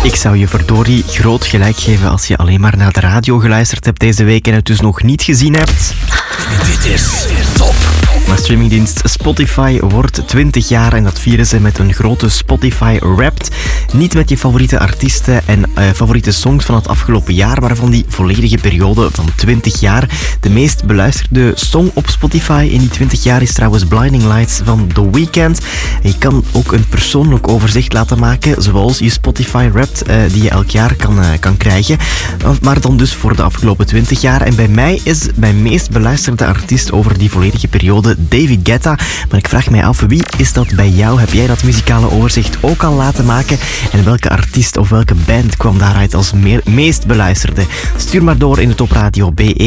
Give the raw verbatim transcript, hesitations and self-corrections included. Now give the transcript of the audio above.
Ik zou je verdorie groot gelijk geven als je alleen maar naar de radio geluisterd hebt deze week en het dus nog niet gezien hebt. Dit is top. Maar streamingdienst Spotify wordt twintig jaar en dat vieren ze met een grote Spotify Wrapped. Niet met je favoriete artiesten en uh, favoriete songs van het afgelopen jaar, maar van die volledige periode van twintig jaar. De meest beluisterde song op Spotify in die twintig jaar is trouwens Blinding Lights van The Weeknd. En je kan ook een persoonlijk overzicht laten maken, zoals je Spotify Wrapped uh, die je elk jaar kan, uh, kan krijgen. Maar dan dus voor de afgelopen twintig jaar. En bij mij is mijn meest beluisterde artiest over die volledige periode David Guetta. Maar ik vraag mij af, wie is dat bij jou? Heb jij dat muzikale overzicht ook al laten maken? En welke artiest of welke band kwam daaruit als meer, meest beluisterde? Stuur maar door in de Top Radio B E